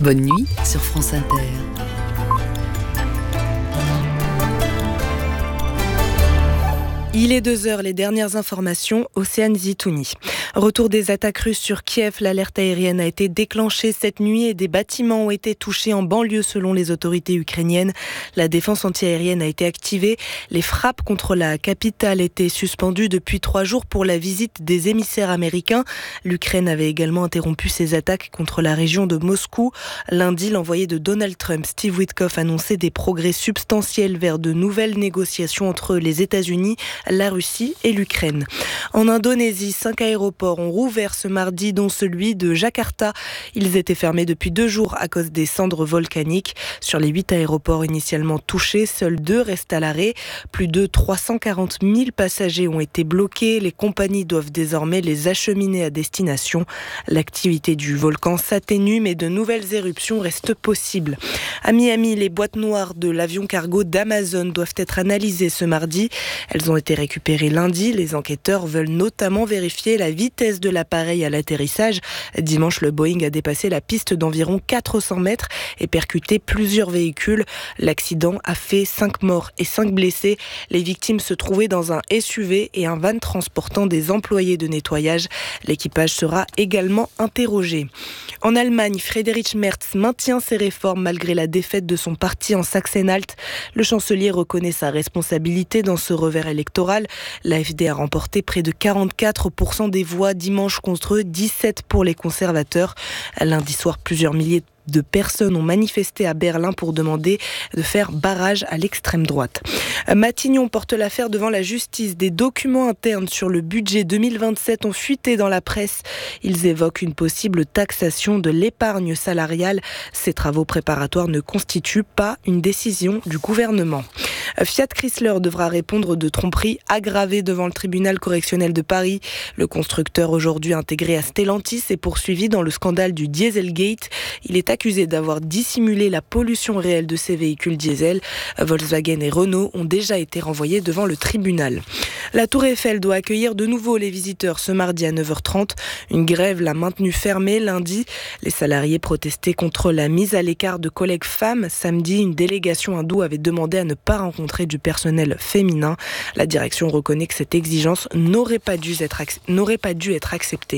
Bonne nuit sur France Inter. Il est 2h, les dernières informations, Océane Zitouni. Retour des attaques russes sur Kiev, l'alerte aérienne a été déclenchée cette nuit et des bâtiments ont été touchés en banlieue selon les autorités ukrainiennes. La défense antiaérienne a été activée. Les frappes contre la capitale étaient suspendues depuis 3 jours pour la visite des émissaires américains. L'Ukraine avait également interrompu ses attaques contre la région de Moscou. Lundi, l'envoyé de Donald Trump, Steve Witkoff, annonçait des progrès substantiels vers de nouvelles négociations entre les États-Unis, la Russie et l'Ukraine. En Indonésie, 5 aéroports ont rouvert ce mardi, dont celui de Jakarta. Ils étaient fermés depuis 2 jours à cause des cendres volcaniques. Sur les 8 aéroports initialement touchés, seuls 2 restent à l'arrêt. Plus de 340 000 passagers ont été bloqués. Les compagnies doivent désormais les acheminer à destination. L'activité du volcan s'atténue, mais de nouvelles éruptions restent possibles. À Miami, les boîtes noires de l'avion cargo d'Amazon doivent être analysées ce mardi. Elles ont été récupérées lundi. Les enquêteurs veulent notamment vérifier la vitesse de l'appareil à l'atterrissage. Dimanche, le Boeing a dépassé la piste d'environ 400 mètres et percuté plusieurs véhicules. L'accident a fait 5 morts et 5 blessés. Les victimes se trouvaient dans un SUV et un van transportant des employés de nettoyage. L'équipage sera également interrogé. En Allemagne, Friedrich Merz maintient ses réformes malgré la défaite de son parti en Sachsen-Anhalt. Le chancelier reconnaît sa responsabilité dans ce revers électoral. L'AfD a remporté près de 44% des voix dimanche contre 17 pour les conservateurs. Lundi soir, plusieurs milliers de personnes ont manifesté à Berlin pour demander de faire barrage à l'extrême droite. Matignon porte l'affaire devant la justice. Des documents internes sur le budget 2027 ont fuité dans la presse. Ils évoquent une possible taxation de l'épargne salariale. Ces travaux préparatoires ne constituent pas une décision du gouvernement. Fiat Chrysler devra répondre de tromperie aggravée devant le tribunal correctionnel de Paris. Le constructeur, aujourd'hui intégré à Stellantis, est poursuivi dans le scandale du Dieselgate. Il est accusé d'avoir dissimulé la pollution réelle de ses véhicules diesel. Volkswagen et Renault ont déjà été renvoyés devant le tribunal. La Tour Eiffel doit accueillir de nouveau les visiteurs ce mardi à 9h30. Une grève l'a maintenue fermée lundi. Les salariés protestaient contre la mise à l'écart de collègues femmes. Samedi, une délégation hindoue avait demandé à ne pas rencontrer du personnel féminin. La direction reconnaît que cette exigence n'aurait pas dû être acceptée.